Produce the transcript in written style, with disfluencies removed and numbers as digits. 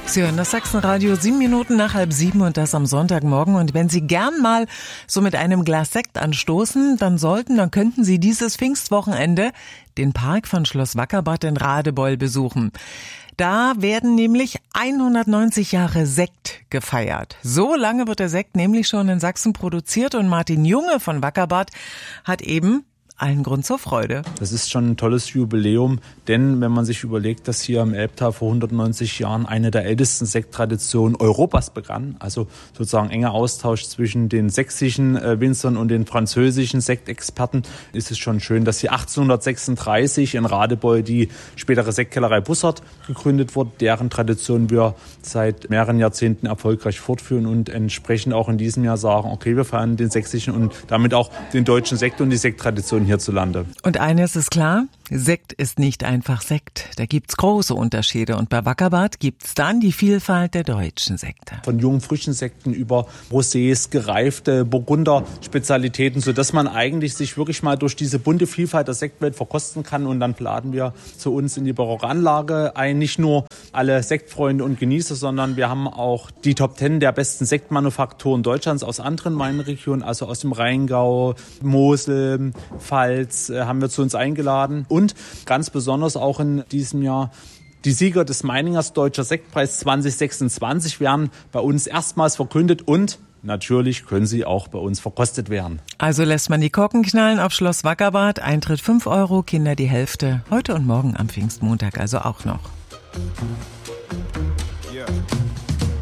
Sie hören das Sachsenradio 7 Minuten nach 6:30 und das am Sonntagmorgen. Und wenn Sie gern mal so mit einem Glas Sekt anstoßen, dann könnten Sie dieses Pfingstwochenende den Park von Schloss Wackerbarth in Radebeul besuchen. Da werden nämlich 190 Jahre Sekt gefeiert. So lange wird der Sekt nämlich schon in Sachsen produziert und Martin Junge von Wackerbarth hat eben allen Grund zur Freude. Das ist schon ein tolles Jubiläum, denn wenn man sich überlegt, dass hier im Elbtal vor 190 Jahren eine der ältesten Sekttraditionen Europas begann, also sozusagen enger Austausch zwischen den sächsischen Winzern und den französischen Sektexperten, ist es schon schön, dass hier 1836 in Radebeul die spätere Sektkellerei Bussard gegründet wurde, deren Tradition wir seit mehreren Jahrzehnten erfolgreich fortführen und entsprechend auch in diesem Jahr sagen, okay, wir feiern den sächsischen und damit auch den deutschen Sekt und die Sekttradition hierzulande. Und eines ist klar, Sekt ist nicht einfach Sekt. Da gibt's große Unterschiede und bei Wackerbarth gibt's dann die Vielfalt der deutschen Sekte. Von jungen, frischen Sekten über Rosés, gereifte Burgunder-Spezialitäten, sodass man eigentlich sich wirklich mal durch diese bunte Vielfalt der Sektwelt verkosten kann. Und dann laden wir zu uns in die Barockanlage ein, nicht nur alle Sektfreunde und Genießer, sondern wir haben auch die Top 10 der besten Sektmanufakturen Deutschlands aus anderen Weinregionen, also aus dem Rheingau, Mosel, Pfalz, haben wir zu uns eingeladen. Und ganz besonders auch in diesem Jahr die Sieger des Meiningers Deutscher Sektpreis 2026 werden bei uns erstmals verkündet und natürlich können sie auch bei uns verkostet werden. Also lässt man die Korken knallen auf Schloss Wackerbarth, Eintritt 5 €, Kinder die Hälfte, heute und morgen am Pfingstmontag also auch noch.